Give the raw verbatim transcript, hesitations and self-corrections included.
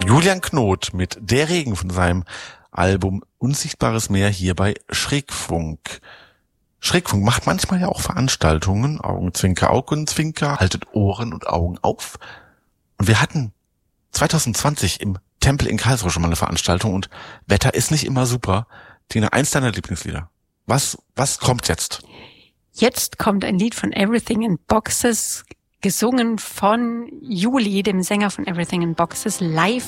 Julian Knot mit Der Regen von seinem Album Unsichtbares Meer hier bei Schrägfunk. Schrägfunk macht manchmal ja auch Veranstaltungen, Augenzwinker, Augenzwinker, haltet Ohren und Augen auf. Und wir hatten zwanzig zwanzig im Tempel in Karlsruhe schon mal eine Veranstaltung und Wetter ist nicht immer super. Tina, eins deiner Lieblingslieder. Was, was kommt jetzt? Jetzt kommt ein Lied von Everything in Boxes, gesungen von Juli, dem Sänger von Everything in Boxes, live